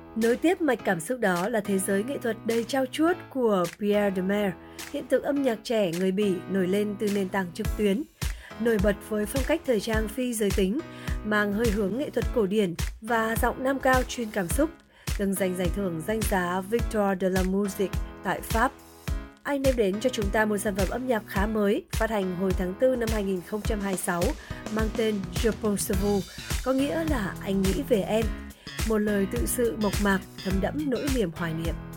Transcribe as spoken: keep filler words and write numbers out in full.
Nối tiếp mạch cảm xúc đó là thế giới nghệ thuật đầy trau chuốt của Pierre de Mer, hiện tượng âm nhạc trẻ người Bỉ nổi lên từ nền tảng trực tuyến. Nổi bật với phong cách thời trang phi giới tính, mang hơi hướng nghệ thuật cổ điển và giọng nam cao chuyên cảm xúc, từng giành giải thưởng danh giá Victoire de la Musique tại Pháp. Anh đem đến cho chúng ta một sản phẩm âm nhạc khá mới, phát hành hồi tháng tư năm hai nghìn không trăm hai mươi sáu, mang tên Je pense à vous, có nghĩa là anh nghĩ về em. Một lời tự sự mộc mạc, thấm đẫm nỗi niềm hoài niệm.